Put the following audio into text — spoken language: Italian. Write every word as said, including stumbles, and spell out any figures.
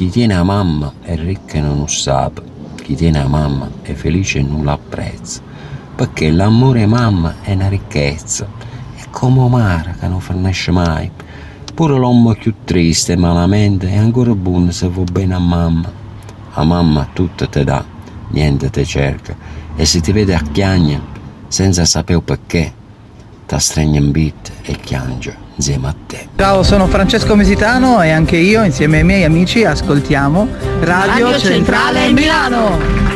Chi tiene a mamma è ricco e non lo sa, chi tiene a mamma è felice e non l'apprezza, perché l'amore mamma è una ricchezza, è come mare che non fornisce mai. Pure l'uomo più triste e malamente è ancora buono se va bene a mamma. A mamma tutto te dà, niente te cerca, e se ti vede a chiagna, senza sapere perché, ti stringe in bit e chiange insieme a te. Ciao, sono Francesco Mesitano e anche io insieme ai miei amici ascoltiamo Radio, Radio Centrale Milano.